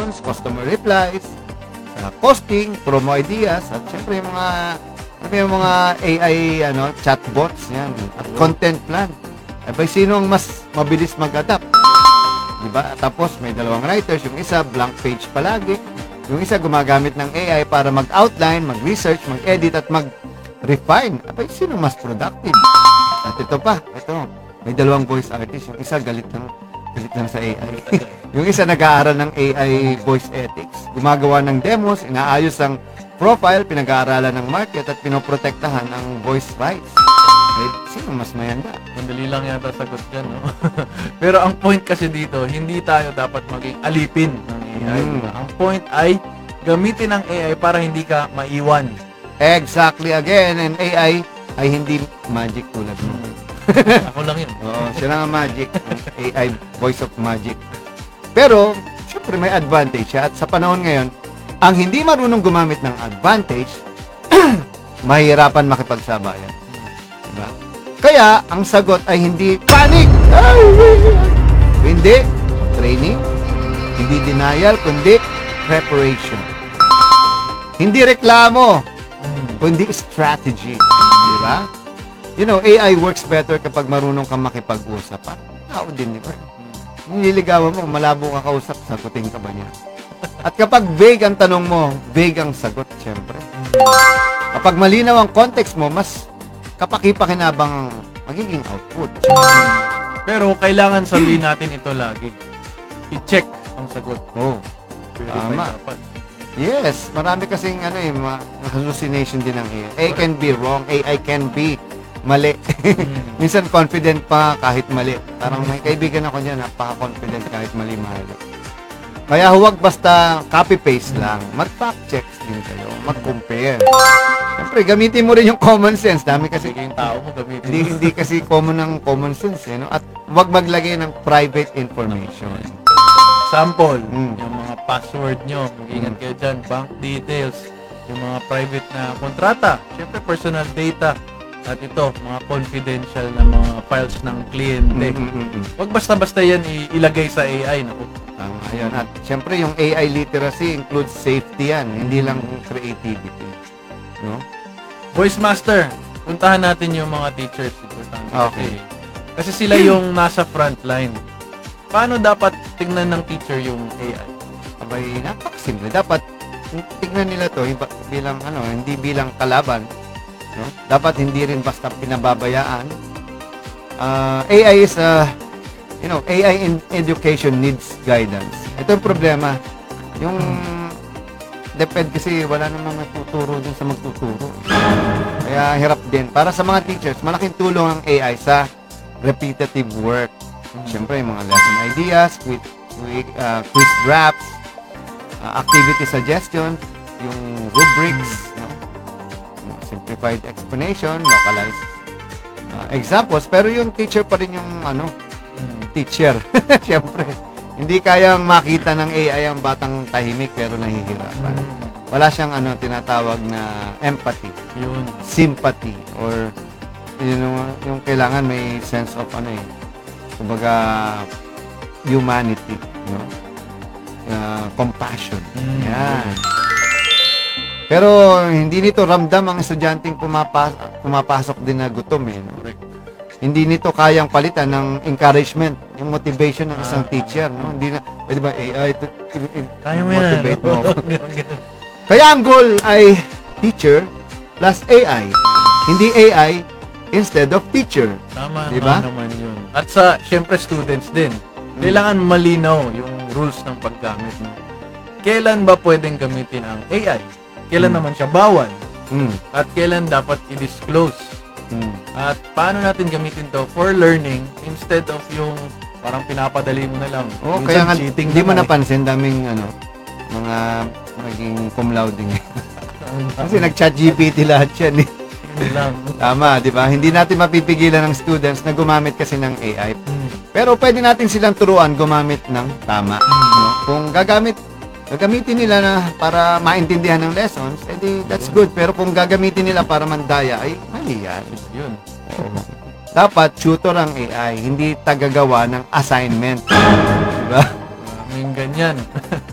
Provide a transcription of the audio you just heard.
questions, customer replies, costing, promo ideas, at syempre yung mga AI chatbots yan, at content plan. Abay, sino ang mas mabilis mag-adapt? Diba? Tapos may dalawang writers, yung isa blank page palagi, yung isa gumagamit ng AI para mag-outline, mag-research, mag-edit at mag-refine. Abay, sino mas productive? At ito, may dalawang voice artist, yung isa galit lang sa AI. Yung isa nag-aaral ng AI voice ethics, gumagawa ng demos, inaayos ang profile, pinag-aaralan ng market at pinoprotektahan ang voice rights. Eh, sino mas mayanda? Madali lang yata sagot dyan, no? Pero ang point kasi dito, hindi tayo dapat maging alipin ng AI. Ang point ay gamitin ang AI para hindi ka maiwan. Exactly again. And AI ay hindi magic tulad mo. Ako lang yun. Oo, sila nga magic. AI, voice of magic. Pero, syempre may advantage siya. At sa panahon ngayon, ang hindi marunong gumamit ng advantage, mahirapan makipagsabayan. Diba? Kaya, ang sagot ay hindi panic! Hindi training, hindi denial, kundi preparation. Hindi reklamo, kundi strategy. Diba? You know, AI works better kapag marunong kang makipag-usap. Tao din, diba? Nililigawan mo, malabo ka kausap, sagutin ka ba niya? At kapag vague ang tanong mo, vague ang sagot, syempre. Kapag malinaw ang context mo, mas kapaki-pakinabang ang magiging output. Pero kailangan sabihin natin ito lagi. I-check ang sagot. Oh, Verify tama. dapat. Yes, marami kasing hallucination din ng AI. AI can be wrong, AI can be mali. Minsan confident pa kahit mali. Parang may kaibigan ako niyan, napaka-confident kahit mali-mali. Kaya huwag basta copy-paste lang. Mag-fact checks din kayo. Mag-compare. Siyempre, gamitin mo rin yung common sense. Dami kasi Sige yung tao mo gamitin. hindi kasi common ng common sense. No? At huwag maglagay ng private information. Example, yung mga password nyo. Mag-ingat kayo dyan. Bank details. Yung mga private na kontrata. Siyempre, personal data. At ito, mga confidential na mga files ng kliyente. Huwag basta-basta yan ilagay sa AI. Naku. Ayun. At syempre, yung AI literacy includes safety yan. Hindi lang creativity. No? Voice Master, puntahan natin yung mga teachers. Importante. Okay. Kasi sila yung nasa front line. Paano dapat tingnan ng teacher yung AI? Abay, napakasimple. Dapat tignan nila to bilang hindi bilang kalaban. No? Dapat hindi rin basta pinababayaan. AI is AI in education needs guidance. Ito yung problema. Yung depend kasi wala namang magtuturo dun sa magtuturo. Kaya hirap din. Para sa mga teachers, malaking tulong ang AI sa repetitive work. Siyempre, yung mga lesson ideas, quiz drafts, activity suggestion, yung rubrics, simplified explanation, localized examples. Pero yung teacher pa rin yung teacher. Siyempre, hindi kayang makita ng AI ang batang tahimik pero nahihirapan. Wala siyang tinatawag na empathy, Yun. sympathy, or yung kailangan may sense of kumbaga humanity, compassion. Yan. Pero hindi nito ramdam ang estudyanteng pumapasok din na gutom Hindi nito kayang palitan ng encouragement, yung motivation ng isang teacher, no? Hindi na pwede ba AI to Kaya mo yan. motivate mo. Kaya ang goal ay teacher plus AI. Hindi AI instead of teacher. Tama Diba? naman yun. At sa, syempre, students din. Kailangan malinaw yung rules ng paggamit mo. Kailan ba pwedeng gamitin ang AI? Kailan naman siya bawal? At kailan dapat i-disclose? At paano natin gamitin to for learning instead of yung parang pinapadali mo na lang. Oo, Minsan kaya nga cheating hindi mo naman napansin daming mga naging cum laude Kasi nag-chat GPT lahat yan Yun lang. Tama, di ba? Hindi natin mapipigilan ng students na gumamit kasi ng AI. Pero pwede natin silang turuan gumamit ng tama. No? Kung gagamitin nila na para maintindihan ng lessons, edi that's good. Pero kung gagamitin nila para mandaya, ay mali yan. Yun. Dapat tutor ang AI, hindi tagagawa ng assignment. Diba? Maraming ganyan.